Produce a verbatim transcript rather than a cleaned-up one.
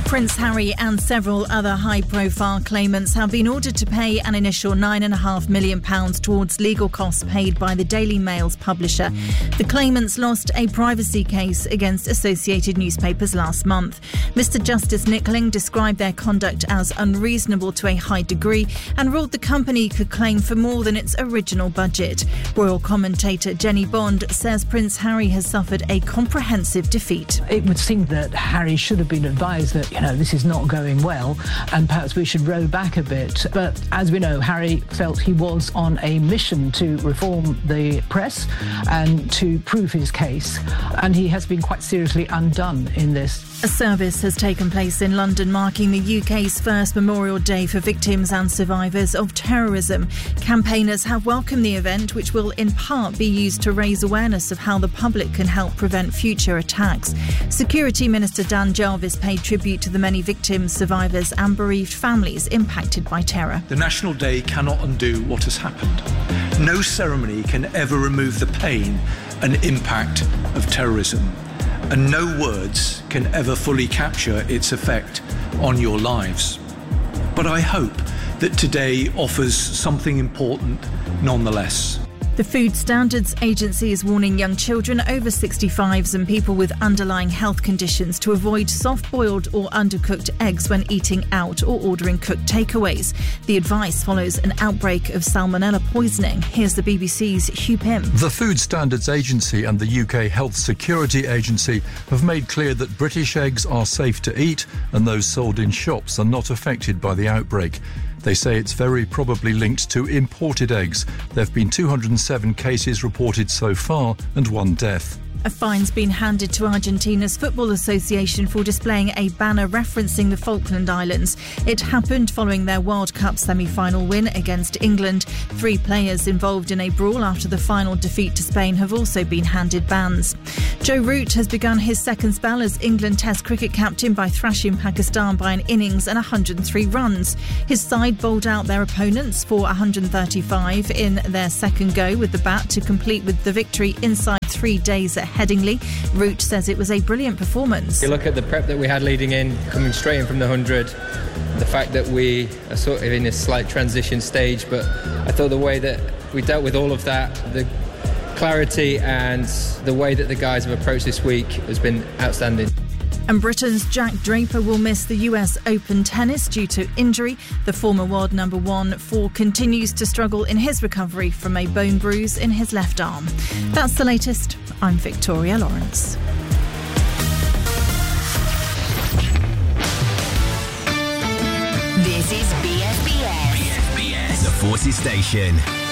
Prince Harry and several other high-profile claimants have been ordered to pay an initial nine point five million pounds towards legal costs paid by the Daily Mail's publisher. The claimants lost a privacy case against Associated Newspapers last month. Mister Justice Nickling described their conduct as unreasonable to a high degree and ruled the company could claim for more than its original budget. Royal commentator Jenny Bond says Prince Harry has suffered a comprehensive defeat. It would seem that Harry should have been advised that, you know, this is not going well and perhaps we should row back a bit. But as we know, Harry felt he was on a mission to reform the press and to prove his case, and he has been quite seriously undone in this. A service has taken place in London marking the U K's first Memorial Day for victims and survivors of terrorism. Campaigners have welcomed the event, which will in part be used to raise awareness of how the public can help prevent future attacks. Security Minister Dan Jarvis paid tribute to the many victims, survivors and bereaved families impacted by terror. The National Day cannot undo what has happened. No ceremony can ever remove the pain and impact of terrorism. And no words can ever fully capture its effect on your lives. But I hope that today offers something important nonetheless. The Food Standards Agency is warning young children over sixty-fives and people with underlying health conditions to avoid soft-boiled or undercooked eggs when eating out or ordering cooked takeaways. The advice follows an outbreak of salmonella poisoning. Here's the B B C's Hugh Pym. The Food Standards Agency and the U K Health Security Agency have made clear that British eggs are safe to eat and those sold in shops are not affected by the outbreak. They say it's very probably linked to imported eggs. There have been two hundred seven cases reported so far and one death. A fine's been handed to Argentina's Football Association for displaying a banner referencing the Falkland Islands. It happened following their World Cup semi-final win against England. Three players involved in a brawl after the final defeat to Spain have also been handed bans. Joe Root has begun his second spell as England Test cricket captain by thrashing Pakistan by an innings and one hundred three runs. His side bowled out their opponents for one hundred thirty-five in their second go with the bat to complete with the victory inside three days at Headingley. Root says it was a brilliant performance. You look at the prep that we had leading in, coming straight in from the one hundred, the fact that we are sort of in a slight transition stage, but I thought the way that we dealt with all of that, the clarity and the way that the guys have approached this week has been outstanding. And Britain's Jack Draper will miss the U S Open tennis due to injury. The former world number one four continues to struggle in his recovery from a bone bruise in his left arm. That's the latest. I'm Victoria Lawrence. This is B S B S. B S B S, the Forces Station.